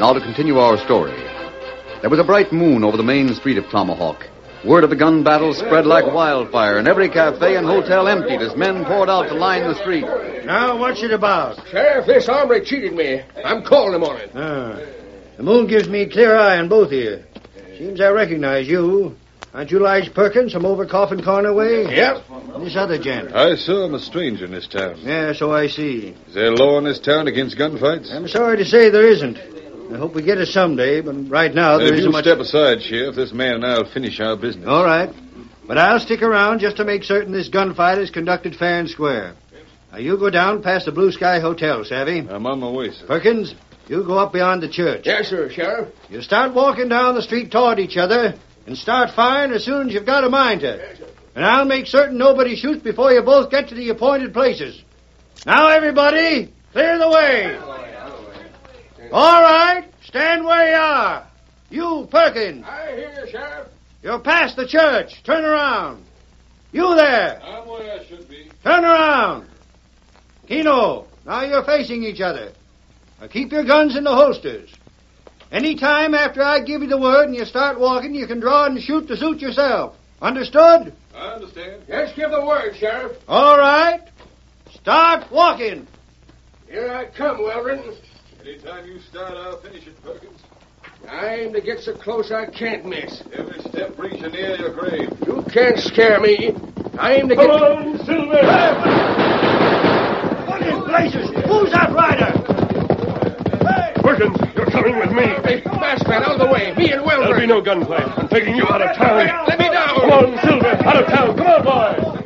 Now to continue our story. There was a bright moon over the main street of Tomahawk. Word of the gun battle spread like wildfire, and every cafe and hotel emptied as men poured out to line the street. Now, what's it about? Sheriff, this hombre cheated me. I'm calling him on it. The moon gives me a clear eye on both of you. Seems I recognize you. Aren't you Lige Perkins from over Coffin Corner way? Yep. And this other gent. I saw I'm a stranger in this town. Yeah, so I see. Is there a law in this town against gunfights? I'm sorry to say there isn't. I hope we get it someday, but right now there isn't much... If you step aside, Sheriff, this man and I will finish our business. All right. But I'll stick around just to make certain this gunfight is conducted fair and square. Now, you go down past the Blue Sky Hotel, savvy? I'm on my way, sir. Perkins, you go up beyond the church. Yes, sir, Sheriff. You start walking down the street toward each other and start firing as soon as you've got a mind to. And I'll make certain nobody shoots before you both get to the appointed places. Now, everybody, clear the way. All right, stand where you are. You, Perkins. I hear you, Sheriff. You're past the church. Turn around. You there. I'm where I should be. Turn around. Keno, now you're facing each other. Now keep your guns in the holsters. Any time after I give you the word and you start walking, you can draw and shoot to suit yourself. Understood? I understand. Yes, give the word, Sheriff. All right. Start walking. Here I come, Weldon. Anytime you start, I'll finish it, Perkins. I aim to get so close I can't miss. Every step brings you near your grave. You can't scare me. I aim to get... Come on, Silver! What in blazes? Who's that rider? Hey! Perkins, you're coming with me. Hey, masked man, out of the way. Me and Weldon. There'll be no gunfight. I'm taking you out of town. Let me down. Come on, Silver, out of town. Come on, boys.